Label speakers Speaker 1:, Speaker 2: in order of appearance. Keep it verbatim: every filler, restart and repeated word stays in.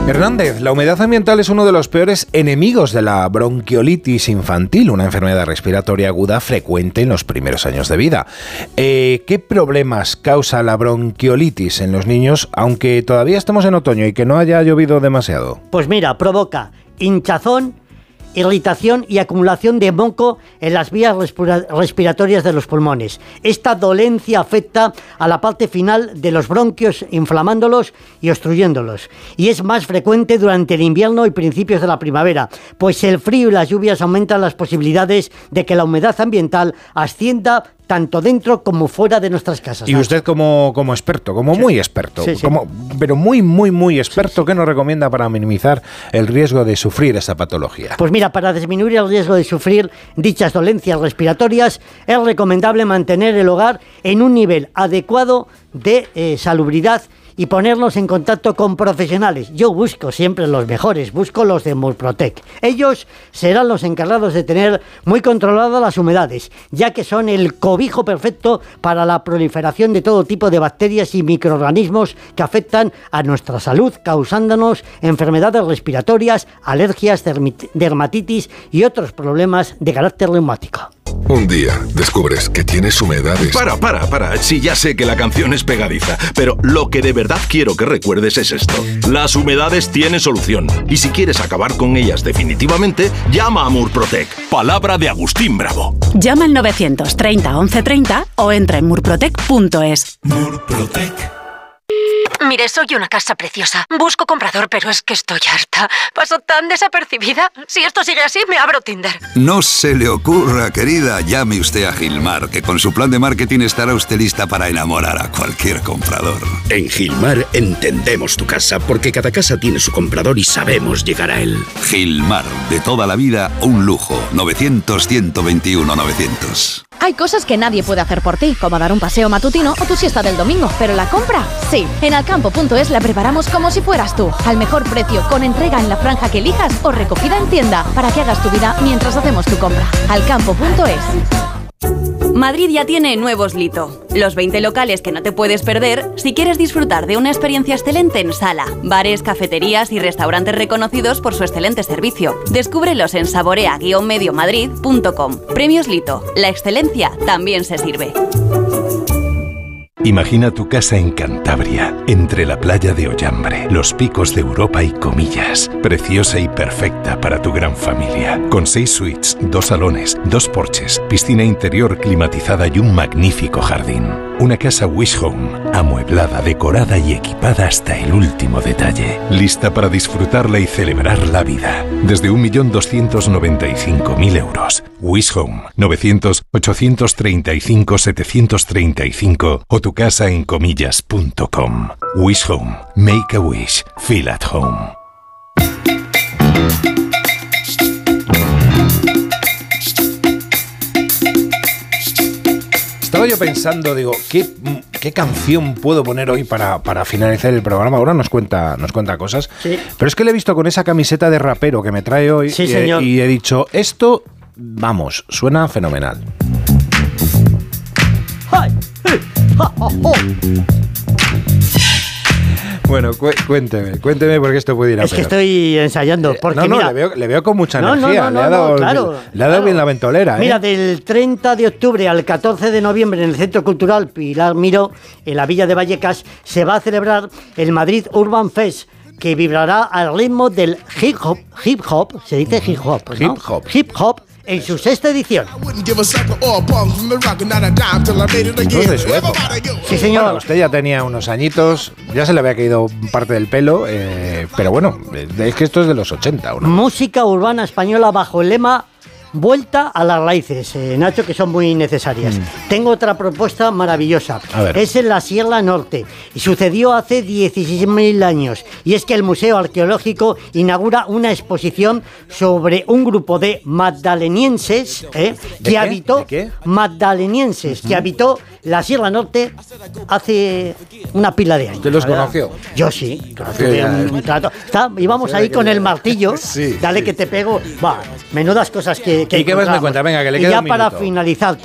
Speaker 1: Hernández, la humedad ambiental es uno de los peores enemigos de la bronquiolitis infantil, una enfermedad respiratoria aguda frecuente en los primeros años de vida. Eh, ¿Qué problemas causa la bronquiolitis en los niños, aunque todavía estamos en otoño y que no haya llovido demasiado?
Speaker 2: Pues mira, provoca hinchazón, irritación y acumulación de moco en las vías respira- respiratorias de los pulmones. Esta dolencia afecta a la parte final de los bronquios, inflamándolos y obstruyéndolos. Y es más frecuente durante el invierno y principios de la primavera, pues el frío y las lluvias aumentan las posibilidades de que la humedad ambiental ascienda tanto dentro como fuera de nuestras casas.
Speaker 1: Y usted como, como experto, como sí. muy experto,
Speaker 2: sí, sí.
Speaker 1: Como, pero muy, muy, muy experto, sí, sí. ¿qué nos recomienda para minimizar el riesgo de sufrir esta patología?
Speaker 2: Pues mira, para disminuir el riesgo de sufrir dichas dolencias respiratorias, es recomendable mantener el hogar en un nivel adecuado de eh, salubridad y ponernos en contacto con profesionales. Yo busco siempre los mejores, busco los de Murprotec. Ellos serán los encargados de tener muy controladas las humedades, ya que son el cobijo perfecto para la proliferación de todo tipo de bacterias y microorganismos que afectan a nuestra salud, causándonos enfermedades respiratorias, alergias, dermatitis y otros problemas de carácter reumático.
Speaker 3: Un día descubres que tienes humedades.
Speaker 4: Para, para, para. Sí, ya sé que la canción es pegadiza, pero lo que de verdad quiero que recuerdes es esto. Las humedades tienen solución. Y si quieres acabar con ellas definitivamente, llama a Murprotec. Palabra de Agustín Bravo.
Speaker 5: Llama al novecientos treinta once treinta o entra en murprotec punto es.
Speaker 4: Murprotec.
Speaker 6: Mire, soy una casa preciosa. Busco comprador, pero es que estoy harta. Paso tan desapercibida. Si esto sigue así, me abro Tinder.
Speaker 7: No se le ocurra, querida. Llame usted a Gilmar, que con su plan de marketing estará usted lista para enamorar a cualquier comprador.
Speaker 8: En Gilmar entendemos tu casa, porque cada casa tiene su comprador y sabemos llegar a él.
Speaker 7: Gilmar, de toda la vida, un lujo. novecientos, ciento veintiuno, novecientos.
Speaker 9: Hay cosas que nadie puede hacer por ti, como dar un paseo matutino o tu siesta del domingo, pero la compra, sí. En alcampo punto es la preparamos como si fueras tú, al mejor precio, con entrega en la franja que elijas o recogida en tienda, para que hagas tu vida mientras hacemos tu compra. alcampo punto es.
Speaker 5: Madrid ya tiene nuevos Lito, los veinte locales que no te puedes perder si quieres disfrutar de una experiencia excelente en sala, bares, cafeterías y restaurantes reconocidos por su excelente servicio. Descúbrelos en saborea guion medio madrid punto com. Premios Lito, la excelencia también se sirve.
Speaker 10: Imagina tu casa en Cantabria, entre la playa de Ollambre, los picos de Europa y Comillas. Preciosa y perfecta para tu gran familia. Con seis suites, dos salones, dos porches, piscina interior climatizada y un magnífico jardín. Una casa Wish Home, amueblada, decorada y equipada hasta el último detalle. Lista para disfrutarla y celebrar la vida. Desde un millón doscientos noventa y cinco mil euros. Wish Home, novecientos, ochocientos treinta y cinco, setecientos treinta y cinco o tu casa en comillas punto com. Wish Home. Make a wish. Feel at home.
Speaker 1: Estaba yo pensando, digo, ¿qué, qué canción puedo poner hoy para, para finalizar el programa? Ahora nos cuenta, nos cuenta cosas. Sí. Pero es que le he visto con esa camiseta de rapero que me trae hoy, sí, y, señor. y he dicho, esto, vamos, suena fenomenal. ¡Ay! Bueno, cu- cuénteme, cuénteme porque esto puede ir a
Speaker 2: Es
Speaker 1: peor.
Speaker 2: que estoy ensayando. Porque
Speaker 1: no, no,
Speaker 2: mira,
Speaker 1: le, veo, le veo con mucha
Speaker 2: no,
Speaker 1: energía.
Speaker 2: No, no,
Speaker 1: le ha dado,
Speaker 2: no, claro,
Speaker 1: le ha dado
Speaker 2: claro.
Speaker 1: bien la ventolera.
Speaker 2: Mira,
Speaker 1: ¿eh?
Speaker 2: del treinta de octubre al catorce de noviembre en el Centro Cultural Pilar Miró, en la Villa de Vallecas, se va a celebrar el Madrid Urban Fest, que vibrará al ritmo del hip hop, hip hop, se dice hip hop, ¿no?
Speaker 1: Hip hop.
Speaker 2: Hip hop. En su sexta edición.
Speaker 1: Entonces, su época.
Speaker 2: Sí, señor.
Speaker 1: Bueno, usted ya tenía unos añitos, ya se le había caído parte del pelo, eh, pero bueno, es que esto es de los ochenta, ¿o no?
Speaker 2: Música urbana española bajo el lema Vuelta a las raíces, eh, Nacho, que son muy necesarias. Mm. Tengo otra propuesta maravillosa. Es en la Sierra Norte y sucedió hace dieciséis mil años. Y es que el Museo Arqueológico inaugura una exposición sobre un grupo de magdalenienses eh, que
Speaker 1: qué?
Speaker 2: habitó
Speaker 1: ¿De qué?
Speaker 2: magdalenienses uh-huh. que habitó la Sierra Norte hace una pila de años.
Speaker 1: ¿Usted los conoció?
Speaker 2: Yo sí. Tuve un, un trato. Está, íbamos ahí con el martillo. Sí, dale sí. que te pego. Va, menudas cosas que. que
Speaker 1: ¿Y qué más me cuenta? Venga, que le queda
Speaker 2: Y ya
Speaker 1: un
Speaker 2: para
Speaker 1: minuto.
Speaker 2: finalizar,